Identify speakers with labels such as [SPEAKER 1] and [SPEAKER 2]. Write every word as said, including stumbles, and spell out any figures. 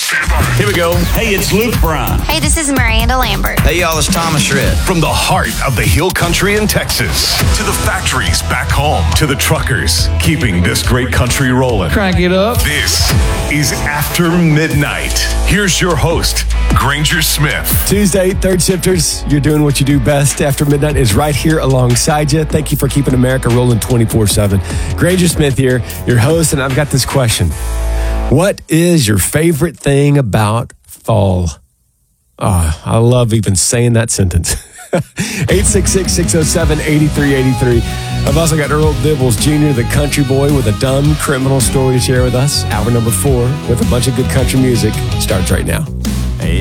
[SPEAKER 1] Here we go. Hey, it's Luke Bryan.
[SPEAKER 2] Hey, this is Miranda Lambert.
[SPEAKER 3] Hey, y'all, it's Thomas Rhett.
[SPEAKER 4] From the heart of the Hill Country in Texas to the factories back home to the truckers keeping this great country rolling.
[SPEAKER 5] Crank it up.
[SPEAKER 4] This is After Midnight. Here's your host, Granger Smith.
[SPEAKER 6] Tuesday, third shifters, you're doing what you do best. After Midnight is right here alongside you. Thank you for keeping America rolling twenty-four seven. Granger Smith here, your host, and I've got this question. What is your favorite thing about fall? Oh, I love even saying that sentence. eight six six, six oh seven, eight three eight three. I've also got Earl Dibbles Junior, the country boy, with a dumb criminal story to share with us. Hour number four with a bunch of good country music starts right now.